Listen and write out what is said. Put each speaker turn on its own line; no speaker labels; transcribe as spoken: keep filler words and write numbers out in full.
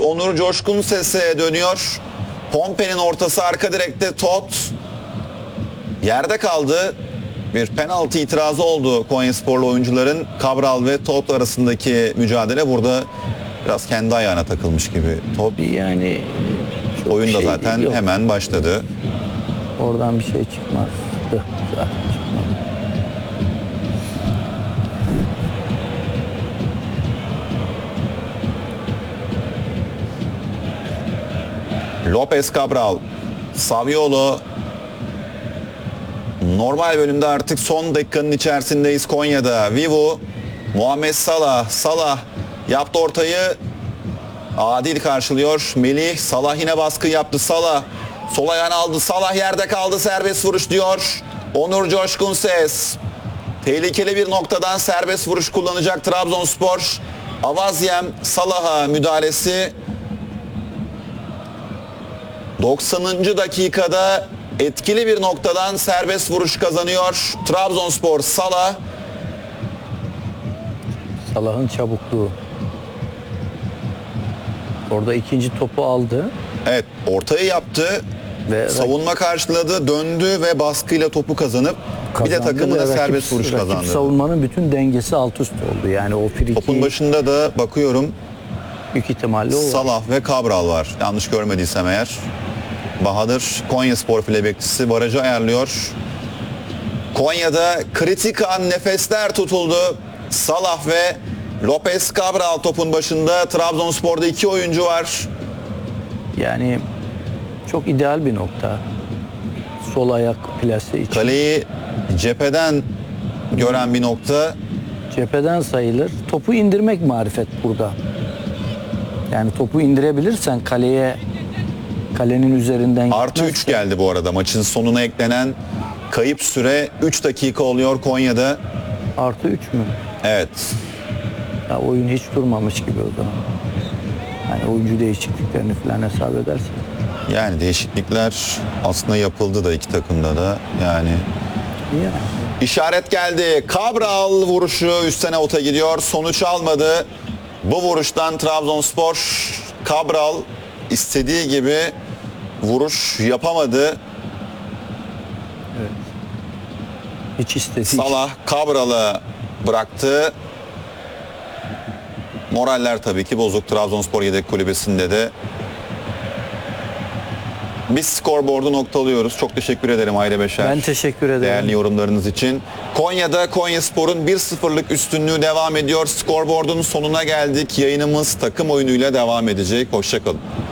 Onur Coşkun Ses'e dönüyor. Pompei'nin ortası arka direkte Tot. Yerde kaldı. Bir penaltı itirazı oldu Konyasporlu oyuncuların. Cabral ve Tot arasındaki mücadele burada biraz kendi ayağına takılmış gibi. Tot
Yani
oyun da
şey
zaten
yok.
hemen başladı.
Oradan bir şey çıkmaz. Zaten çıkmaz.
Lopez Cabral, Saviolo. Normal bölümde artık son dakikanın içerisindeyiz Konya'da. Vivu, Muhammed Salah. Salah yaptı ortayı. Adil karşılıyor. Melih, Salah yine baskı yaptı. Salah sol ayağını aldı. Salah yerde kaldı. Serbest vuruş diyor Onur Coşkun Ses. Tehlikeli bir noktadan serbest vuruş kullanacak Trabzonspor. Avazyem Salah'a müdahalesi. doksanıncı dakikada etkili bir noktadan serbest vuruş kazanıyor Trabzonspor. Salah.
Salah'ın çabukluğu. Orada ikinci topu aldı.
Evet, ortayı yaptı.
Ve
Savunma karşıladı, döndü ve baskıyla topu kazanıp bir de
kazandı
takımına
ve
serbest
rakip-
vuruş
rakip
kazandı.
savunmanın bütün dengesi alt üst oldu. Yani o friki
Topun başında da bakıyorum
büyük ihtimalle o var.
Salah ve Cabral var. Yanlış görmediysem eğer. Bahadır Konyaspor file bekçisi barajı ayarlıyor. Konya'da kritik an nefesler tutuldu. Salah ve Lopez Cabral topun başında. Trabzonspor'da iki oyuncu var.
Yani çok ideal bir nokta. Sol ayak plase için.
Kaleyi cepheden gören bir nokta.
Cepheden sayılır. Topu indirmek marifet burada. Yani topu indirebilirsen kaleye kalenin üzerinden
Artı
gitmezse-
üç geldi bu arada. Maçın sonuna eklenen kayıp süre üç dakika oluyor Konya'da.
Artı üç mü?
Evet.
Ya oyun hiç durmamış gibi o zaman. Yani oyuncu değişikliklerini falan hesap edersen.
Yani değişiklikler aslında yapıldı da iki takımda da. Yani
Yani.
işaret geldi. Cabral vuruşu üstten avuta gidiyor. Sonuç almadı. Bu vuruştan Trabzonspor, Cabral istediği gibi vuruş yapamadı.
Hiç istediği
Salah Cabral'ı bıraktı. Moraller tabii ki bozuk. Trabzonspor yedek kulübesinde de. Biz skorboardu noktalıyoruz. Çok teşekkür ederim Ayre Beşer.
Ben teşekkür ederim.
Değerli yorumlarınız için. Konya'da Konyaspor'un bir sıfırlık üstünlüğü devam ediyor. Skorboardun sonuna geldik. Yayınımız takım oyunuyla devam edecek. Hoşça kalın.